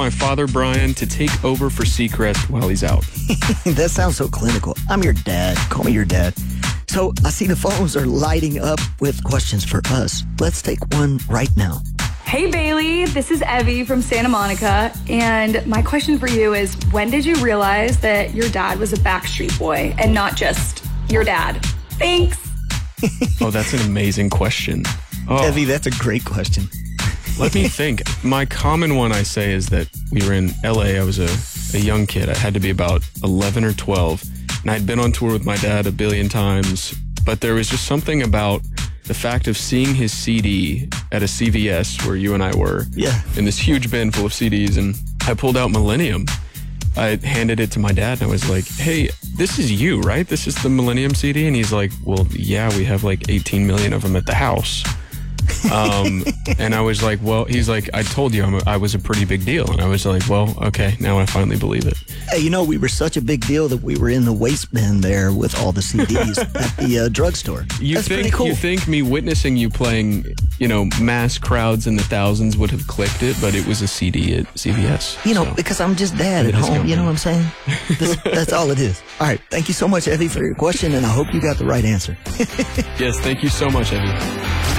my father, Brian, to take over for Seacrest while he's out. That sounds so clinical. I'm your dad. Call me your dad. So I see the phones are lighting up with questions for us. Let's take one right now. Hey, Bailey. This is Evie from Santa Monica. And my question for you is, when did you realize that your dad was a Backstreet Boy and not just your dad? Thanks. Oh, that's an amazing question. Oh. Evie, that's a great question. Let me think. My common one I say is that we were in LA. I was a young kid. I had to be about 11 or 12. And I'd been on tour with my dad a billion times. But there was just something about the fact of seeing his CD at a CVS where you and I were. Yeah. In this huge bin full of CDs. And I pulled out Millennium. I handed it to my dad and I was like, hey, this is you, right? This is the Millennium CD? And he's like, well, yeah, we have like 18 million of them at the house. And I was like, well, he's like, I told you I was a pretty big deal. And I was like, well, okay, now I finally believe it. Hey, you know, we were such a big deal that we were in the waste bin there with all the CDs at the drugstore. That's pretty cool. You think me witnessing you playing, mass crowds in the thousands would have clicked it, but it was a CD at CVS. Because I'm just dad at home, you know what I'm saying? That's all it is. All right, thank you so much, Evie, for your question, and I hope you got the right answer. Yes, thank you so much, Evie.